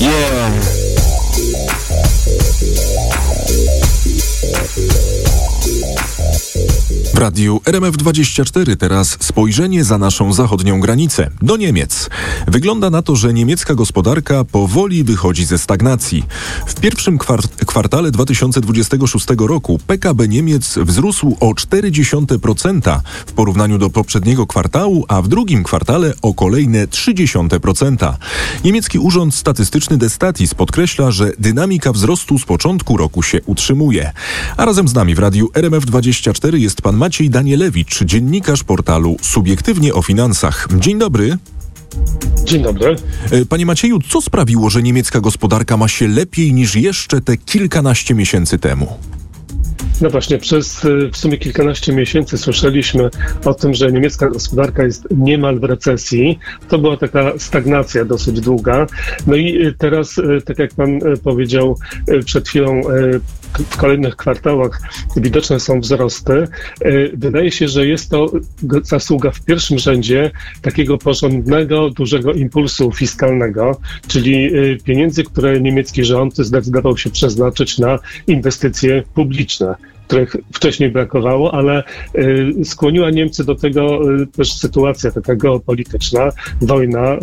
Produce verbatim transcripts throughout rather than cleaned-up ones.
Yeah. W radiu R M F dwadzieścia cztery teraz spojrzenie za naszą zachodnią granicę, do Niemiec. Wygląda na to, że niemiecka gospodarka powoli wychodzi ze stagnacji. W pierwszym kwart- kwartale dwa tysiące dwudziestego szóstego roku P K B Niemiec wzrósł o cztery przecinek pięć procent w porównaniu do poprzedniego kwartału, a w drugim kwartale o kolejne trzy przecinek trzy procent. Niemiecki Urząd Statystyczny Destatis podkreśla, że dynamika wzrostu z początku roku się utrzymuje. A razem z nami w radiu R M F dwadzieścia cztery jest pan Maciej Danielewicz, dziennikarz portalu Subiektywnie o Finansach. Dzień dobry. Dzień dobry. Panie Macieju, co sprawiło, że niemiecka gospodarka ma się lepiej niż jeszcze te kilkanaście miesięcy temu? No właśnie, przez w sumie kilkanaście miesięcy słyszeliśmy o tym, że niemiecka gospodarka jest niemal w recesji. To była taka stagnacja dosyć długa. No i teraz, tak jak pan powiedział przed chwilą, w kolejnych kwartałach widoczne są wzrosty. Wydaje się, że jest to zasługa w pierwszym rzędzie takiego porządnego, dużego impulsu fiskalnego, czyli pieniędzy, które niemiecki rząd zdecydował się przeznaczyć na inwestycje publiczne, których wcześniej brakowało, ale y, skłoniła Niemcy do tego y, też sytuacja taka geopolityczna, wojna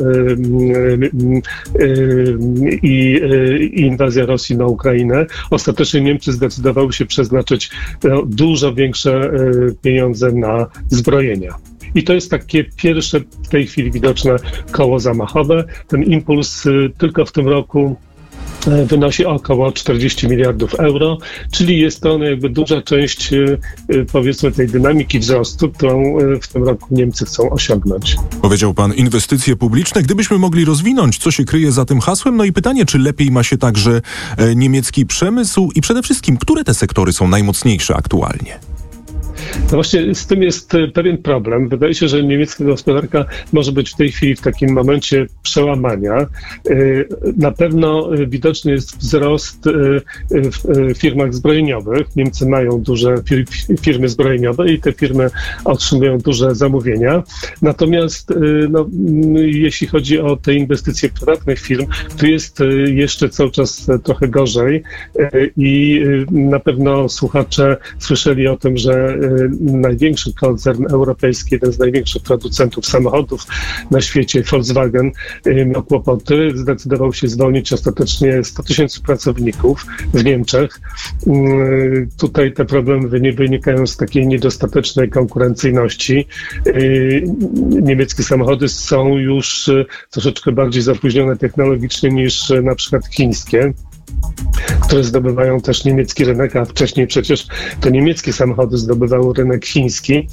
i y, y, y, inwazja Rosji na Ukrainę. Ostatecznie Niemcy zdecydowały się przeznaczyć no, dużo większe y, pieniądze na zbrojenia. I to jest takie pierwsze w tej chwili widoczne koło zamachowe. Ten impuls y, tylko w tym roku wynosi około czterdzieści miliardów euro, czyli jest to jakby duża część, powiedzmy, tej dynamiki wzrostu, którą w tym roku Niemcy chcą osiągnąć. Powiedział pan inwestycje publiczne. Gdybyśmy mogli rozwinąć, co się kryje za tym hasłem, no i pytanie, czy lepiej ma się także niemiecki przemysł i przede wszystkim, które te sektory są najmocniejsze aktualnie? No właśnie z tym jest pewien problem. Wydaje się, że niemiecka gospodarka może być w tej chwili w takim momencie przełamania. Na pewno widoczny jest wzrost w firmach zbrojeniowych. Niemcy mają duże firmy zbrojeniowe i te firmy otrzymują duże zamówienia. Natomiast no, jeśli chodzi o te inwestycje prywatnych firm, to jest jeszcze cały czas trochę gorzej i na pewno słuchacze słyszeli o tym, że największy koncern europejski, jeden z największych producentów samochodów na świecie, Volkswagen, miał kłopoty. Zdecydował się zwolnić ostatecznie sto tysięcy pracowników w Niemczech. Tutaj te problemy wynikają z takiej niedostatecznej konkurencyjności. Niemieckie samochody są już troszeczkę bardziej zapóźnione technologicznie niż na przykład chińskie, które zdobywają też niemiecki rynek, a wcześniej przecież to niemieckie samochody zdobywały rynek chiński.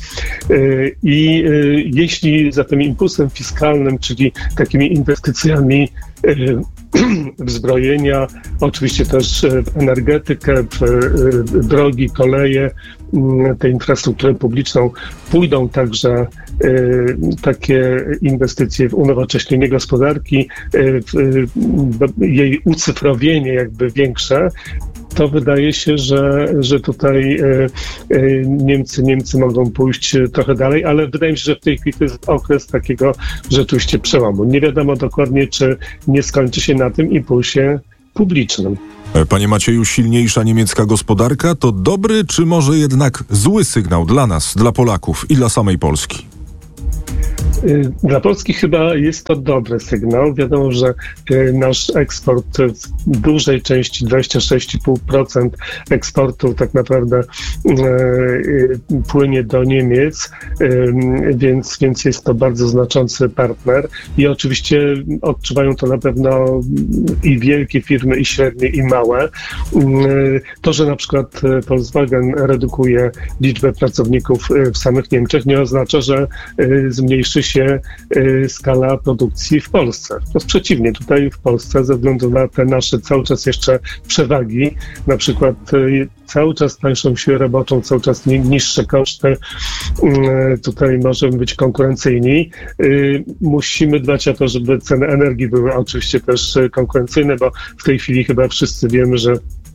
I jeśli za tym impulsem fiskalnym, czyli takimi inwestycjami w zbrojenia, oczywiście też w energetykę, w drogi, koleje, tę infrastrukturę publiczną, pójdą także takie inwestycje w unowocześnienie gospodarki, w jej ucyfrowienie jakby większe, to wydaje się, że, że tutaj Niemcy, Niemcy mogą pójść trochę dalej, ale wydaje mi się, że w tej chwili to jest okres takiego rzeczywiście przełomu. Nie wiadomo dokładnie, czy nie skończy się na tym impulsie publicznym. Panie Macieju, silniejsza niemiecka gospodarka to dobry, czy może jednak zły sygnał dla nas, dla Polaków i dla samej Polski? Dla Polski chyba jest to dobry sygnał. Wiadomo, że nasz eksport w dużej części, dwadzieścia sześć i pół procent eksportu tak naprawdę płynie do Niemiec, więc, więc jest to bardzo znaczący partner i oczywiście odczuwają to na pewno i wielkie firmy, i średnie, i małe. To, że na przykład Volkswagen redukuje liczbę pracowników w samych Niemczech, nie oznacza, że zmniejszy się skala produkcji w Polsce. Wprost przeciwnie, tutaj w Polsce ze względu na te nasze cały czas jeszcze przewagi, na przykład cały czas tańszą siłę roboczą, cały czas niższe koszty, tutaj możemy być konkurencyjni. Musimy dbać o to, żeby ceny energii były oczywiście też konkurencyjne, bo w tej chwili chyba wszyscy wiemy, że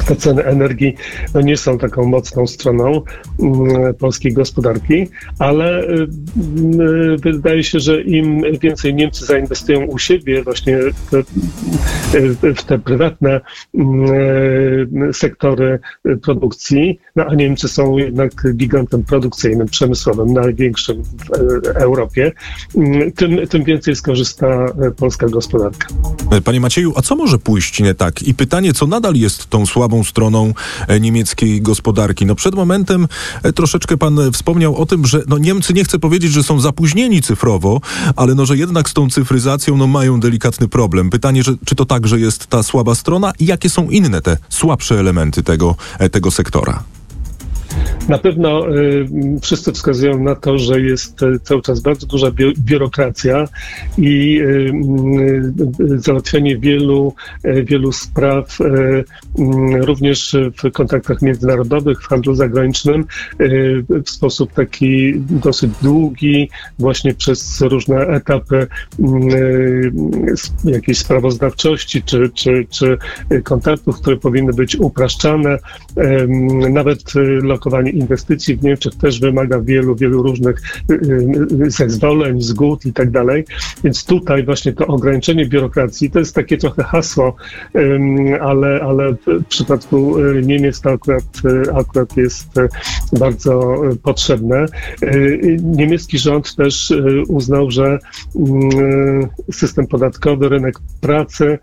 te ceny energii no, nie są taką mocną stroną y, polskiej gospodarki, ale y, y, wydaje się, że im więcej Niemcy zainwestują u siebie właśnie te, y, w te prywatne y, sektory produkcji, no, a Niemcy są jednak gigantem produkcyjnym, przemysłowym, największym w y, Europie, y, tym, tym więcej skorzysta y, polska gospodarka. Panie Macieju, a co może pójść nie tak? I pytanie, co nadal jest tą słabą stroną niemieckiej gospodarki? No przed momentem troszeczkę pan wspomniał o tym, że no Niemcy, nie chcę powiedzieć, że są zapóźnieni cyfrowo, ale no, że jednak z tą cyfryzacją no, mają delikatny problem. Pytanie, że, czy to także jest ta słaba strona i jakie są inne te słabsze elementy tego, tego sektora? Na pewno y, wszyscy wskazują na to, że jest y, cały czas bardzo duża bi- biurokracja i y, y, załatwianie wielu, y, wielu spraw, y, y, również w kontaktach międzynarodowych, w handlu zagranicznym, y, w sposób taki dosyć długi, właśnie przez różne etapy y, jakiejś sprawozdawczości czy, czy, czy kontaktów, które powinny być upraszczane. Y, nawet y, lokowanie inwestycji w Niemczech też wymaga wielu, wielu różnych zezwoleń, zgód i tak dalej. Więc tutaj właśnie to ograniczenie biurokracji to jest takie trochę hasło, ale, ale w przypadku Niemiec to akurat, akurat jest bardzo potrzebne. Niemiecki rząd też uznał, że system podatkowy, rynek pracy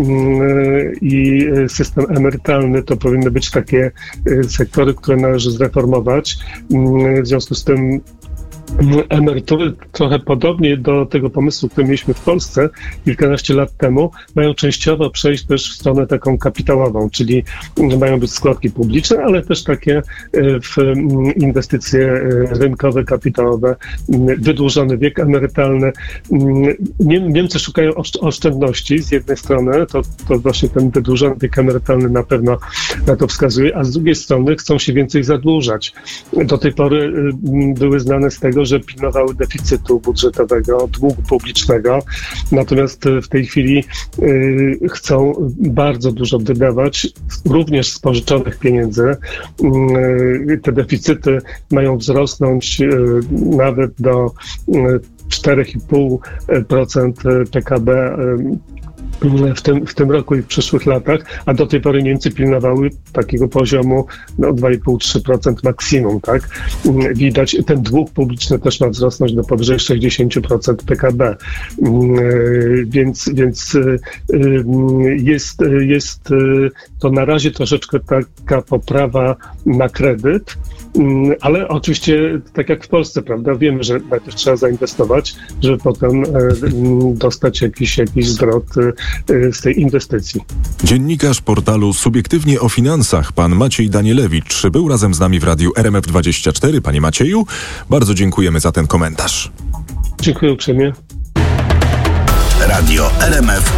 i system emerytalny to powinny być takie sektory, które należy zreformować. W związku z tym emerytury trochę podobnie do tego pomysłu, który mieliśmy w Polsce kilkanaście lat temu, mają częściowo przejść też w stronę taką kapitałową, czyli mają być składki publiczne, ale też takie w inwestycje rynkowe, kapitałowe, wydłużony wiek emerytalny. Niemcy szukają oszczędności z jednej strony, to, to właśnie ten wydłużony wiek emerytalny na pewno na to wskazuje, a z drugiej strony chcą się więcej zadłużać. Do tej pory były znane z tego, że pilnowały deficytu budżetowego, długu publicznego, natomiast w tej chwili y, chcą bardzo dużo wydawać, również z pożyczonych pieniędzy. Y, te deficyty mają wzrosnąć y, nawet do y, cztery i pół procent P K B y, W tym, w tym roku i w przyszłych latach, a do tej pory Niemcy pilnowały takiego poziomu no, dwa i pół do trzech procent maksimum, tak? Widać, ten dług publiczny też ma wzrosnąć do powyżej sześćdziesiąt procent P K B. Więc, więc jest, jest to na razie troszeczkę taka poprawa na kredyt, ale oczywiście tak jak w Polsce, prawda, wiemy, że najpierw trzeba zainwestować, żeby potem dostać jakiś, jakiś zwrot z tej inwestycji. Dziennikarz portalu Subiektywnie o Finansach, pan Maciej Danielewicz, był razem z nami w radiu R M F dwadzieścia cztery. Panie Macieju, bardzo dziękujemy za ten komentarz. Dziękuję uprzejmie. Radio R M F